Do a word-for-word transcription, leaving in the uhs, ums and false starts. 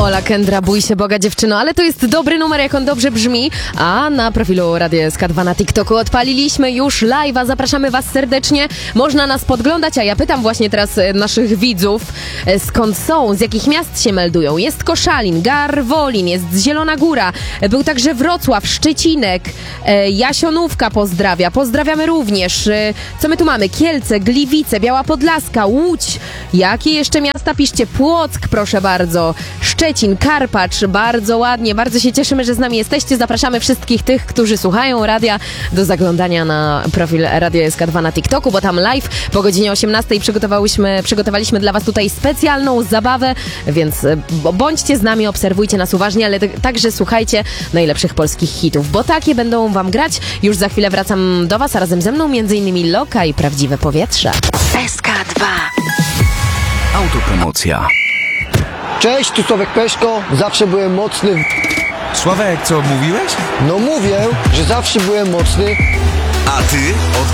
Ola Kendra, bój się Boga dziewczyno, ale to jest dobry numer, jak on dobrze brzmi. A na profilu Radia S K dwa na TikToku odpaliliśmy już live'a, zapraszamy was serdecznie. Można nas podglądać, a ja pytam właśnie teraz naszych widzów, skąd są, z jakich miast się meldują. Jest Koszalin, Garwolin, jest Zielona Góra, był także Wrocław, Szczecinek, Jasionówka pozdrawia, pozdrawiamy również. Co my tu mamy? Kielce, Gliwice, Biała Podlaska, Łódź. Jakie jeszcze miasta? Piszcie. Płock, proszę bardzo. Szczecin, Karpacz, bardzo ładnie, bardzo się cieszymy, że z nami jesteście. Zapraszamy wszystkich tych, którzy słuchają radia, do zaglądania na profil Radia S K dwa na TikToku, bo tam live po godzinie osiemnastej przygotowałyśmy, przygotowaliśmy dla was tutaj specjalną zabawę, więc bądźcie z nami, obserwujcie nas uważnie, ale także słuchajcie najlepszych polskich hitów, bo takie będą wam grać. Już za chwilę wracam do was, a razem ze mną między innymi Loka i Prawdziwe Powietrze. S K dwa. Autopromocja. Cześć, tu Sławek Peszko, zawsze byłem mocny. Sławek, co mówiłeś? No mówię, że zawsze byłem mocny. A ty od